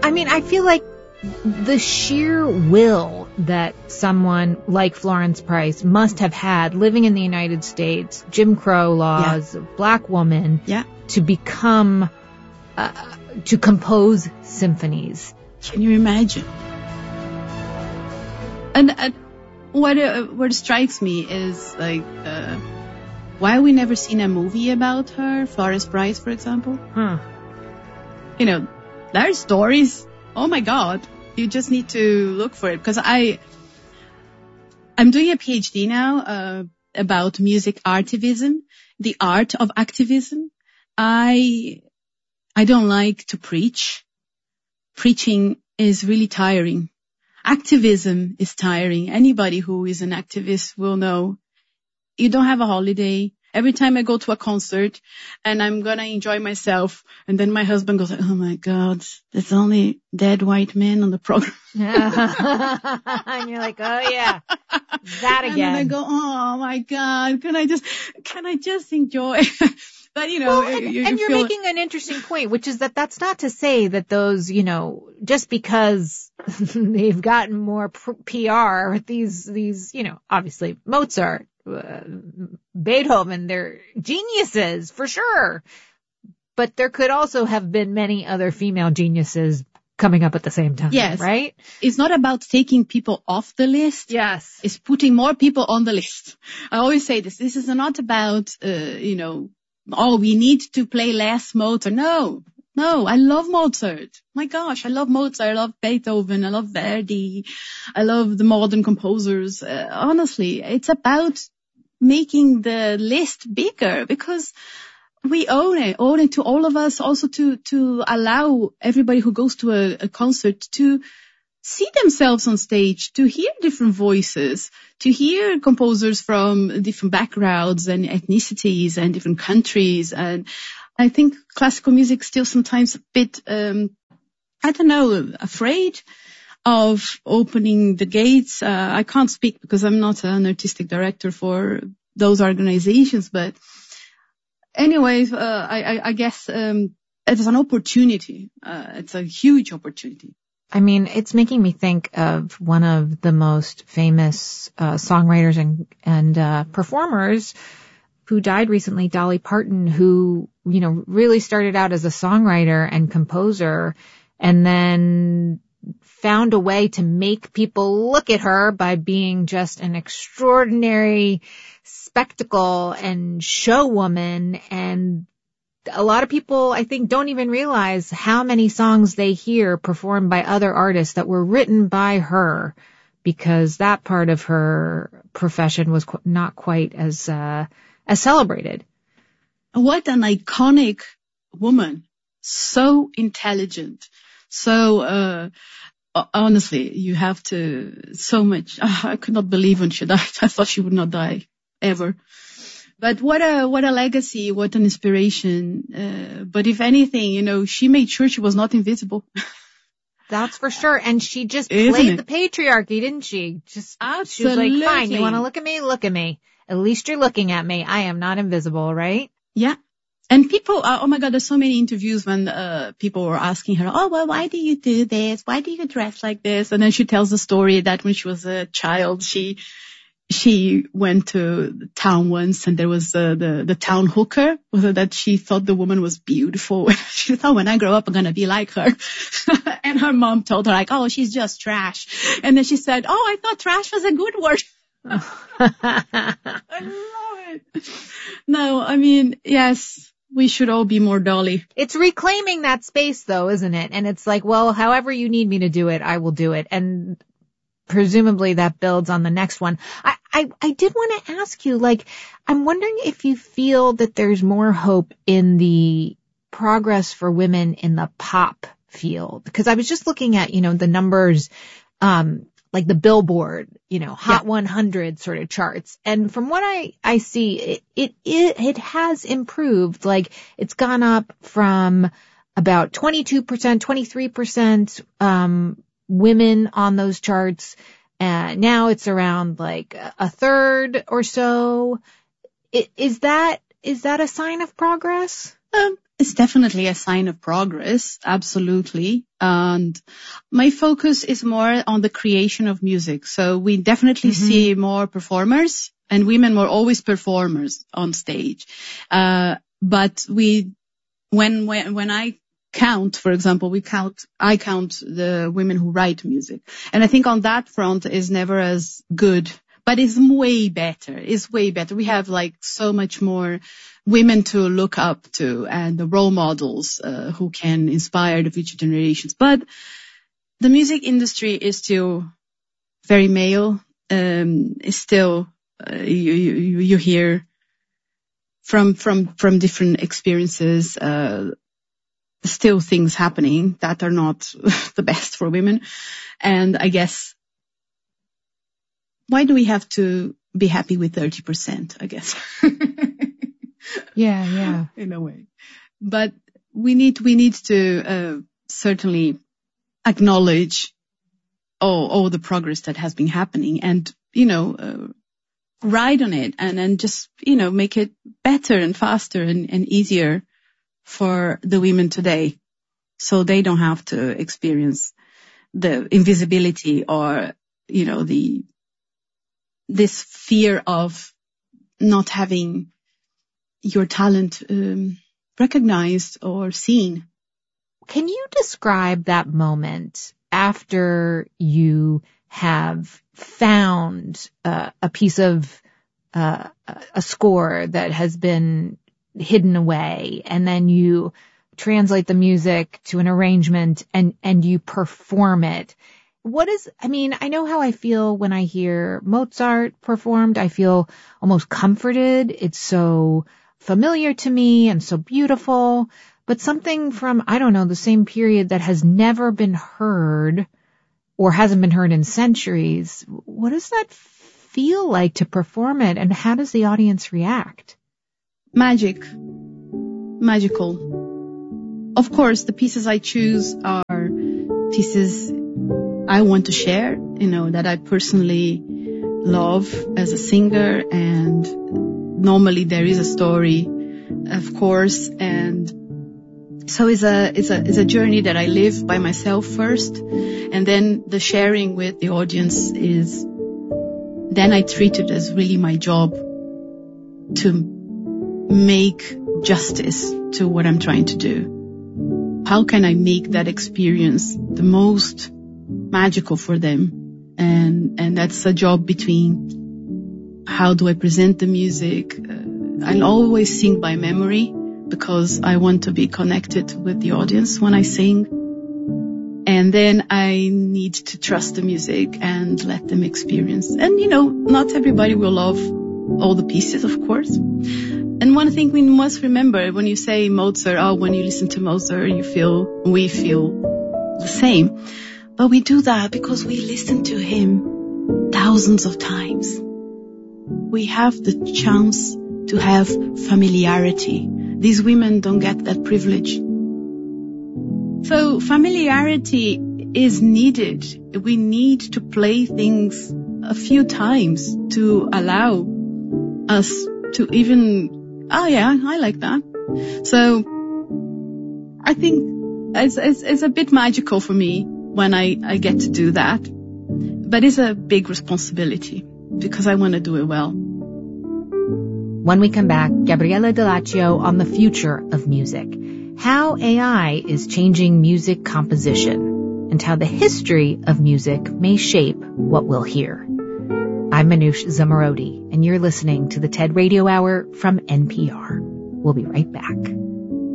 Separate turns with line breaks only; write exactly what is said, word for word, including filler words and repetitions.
I mean, I feel like the sheer will that someone like Florence Price must have had living in the United States, Jim Crow laws, yeah. black woman,
yeah.
to become, uh, to compose symphonies.
Can you imagine? And uh, what uh, what strikes me is like, uh, why have we never seen a movie about her, Florence Price, for example?
Huh.
You know, there are stories. Oh my God. You just need to look for it. Because I, I'm doing a PhD now, uh, about music artivism, the art of activism. I, I don't like to preach. Preaching is really tiring. Activism is tiring. Anybody who is an activist will know you don't have a holiday. Every time I go to a concert and I'm going to enjoy myself, and then my husband goes, oh my God, there's only dead white men on the program.
And you're like, oh yeah, that again.
And then I go, oh my God, can I just, can I just enjoy? But, you know,
well, and,
you, you
and you're
feel...
making an interesting point, which is that that's not to say that those, you know, just because they've gotten more P R, these, these, you know, obviously Mozart, uh, Beethoven, they're geniuses for sure. But there could also have been many other female geniuses coming up at the same time.
Yes.
Right?
It's not about taking people off the list.
Yes.
It's putting more people on the list. I always say this. This is not about, uh, you know, oh, we need to play less Mozart. No, no, I love Mozart. My gosh, I love Mozart. I love Beethoven. I love Verdi. I love the modern composers. Uh, honestly, it's about making the list bigger because we own it, own it to all of us, also to, to allow everybody who goes to a, a concert to see themselves on stage, to hear different voices, to hear composers from different backgrounds and ethnicities and different countries. And I think classical music still sometimes a bit, um, I don't know, afraid of opening the gates. Uh, I can't speak because I'm not an artistic director for those organizations, but anyways, uh, I, I, I guess, um, it is an opportunity. Uh, it's a huge opportunity.
I mean, it's making me think of one of the most famous uh, songwriters and, and uh, performers who died recently, Dolly Parton, who, you know, really started out as a songwriter and composer and then found a way to make people look at her by being just an extraordinary spectacle and show woman. And a lot of people, I think, don't even realize how many songs they hear performed by other artists that were written by her, because that part of her profession was qu- not quite as uh, as celebrated.
What an iconic woman. So intelligent. So, uh, honestly, you have to, so much. Oh, I could not believe when she died. I thought she would not die ever. But what a, what a legacy, what an inspiration. Uh, but if anything, you know, she made sure she was not invisible.
That's for sure. And she just
Isn't
played
it?
the patriarchy, didn't she? Just,
Absolutely.
she was like, fine, you want to look at me? Look at me. At least you're looking at me. I am not invisible, right?
Yeah. And people, uh, oh my God, there's so many interviews when uh, people were asking her, oh, well, why do you do this? Why do you dress like this? And then she tells the story that when she was a child, she she went to the town once and there was uh, the, the town hooker that she thought the woman was beautiful. She thought, when I grow up, I'm going to be like her. And her mom told her, like, oh, she's just trash. And then she said, oh, I thought trash was a good word. I love it. No, I mean, yes. We should all be more Dolly.
It's reclaiming that space, though, isn't it? And it's like, well, however you need me to do it, I will do it. And presumably that builds on the next one. I, I, I did want to ask you, like, I'm wondering if you feel that there's more hope in the progress for women in the pop field. Because I was just looking at, you know, the numbers, um, like the Billboard, you know, Hot yeah. one hundred sort of charts. And from what I, I see, it, it, it, it has improved. Like it's gone up from about twenty-two percent, twenty-three percent, um, women on those charts. Uh, now it's around like a third or so. It, is that, is that a sign of progress?
Um, It's definitely a sign of progress, absolutely. And my focus is more on the creation of music. So we definitely mm-hmm. see more performers, and women were always performers on stage. Uh, but we, when, when, when I count, for example, we count, I count the women who write music. And I think on that front is never as good, but it's way better. It's way better. We have like so much more women to look up to and the role models uh, who can inspire the future generations. But the music industry is still very male. Um, it's still, uh, you, you, you hear from, from, from different experiences, uh, still things happening that are not the best for women. And I guess, why do we have to be happy with thirty percent, I guess?
Yeah, yeah.
In a way. But we need, we need to, uh, certainly acknowledge all, all the progress that has been happening and, you know, uh, ride on it and then just, you know, make it better and faster and, and easier for the women today. So they don't have to experience the invisibility or, you know, the, this fear of not having your talent um, recognized or seen.
Can you describe that moment after you have found uh, a piece of uh, a score that has been hidden away, and then you translate the music to an arrangement and and you perform it? What is, I mean, I know how I feel when I hear Mozart performed. I feel almost comforted. It's so familiar to me and so beautiful, but something from, I don't know, the same period that has never been heard or hasn't been heard in centuries. What does that feel like to perform it, and how does the audience react?
Magic. Magical. Of course, the pieces I choose are pieces I want to share, you know, that I personally love as a singer, and normally there is a story, of course, and so it's a, it's a, it's a journey that I live by myself first, and then the sharing with the audience is, then I treat it as really my job to make justice to what I'm trying to do. How can I make that experience the most magical for them? And, and that's a job between how do I present the music? Uh, I'll always sing by memory because I want to be connected with the audience when I sing. And then I need to trust the music and let them experience. And, you know, not everybody will love all the pieces, of course. And one thing we must remember when you say Mozart, oh, when you listen to Mozart, you feel, we feel the same. But we do that because we listen to him thousands of times. We have the chance to have familiarity. These women don't get that privilege. So familiarity is needed. We need to play things a few times to allow us to even, oh yeah, I like that. So I think it's, it's, it's a bit magical for me when I, I get to do that. But it's a big responsibility because I want to do it well.
When we come back, Gabriele Dell'Accio on the future of music. How A I is changing music composition and how the history of music may shape what we'll hear. I'm Manoush Zomorodi, and you're listening to the TED Radio Hour from N P R. We'll be right back.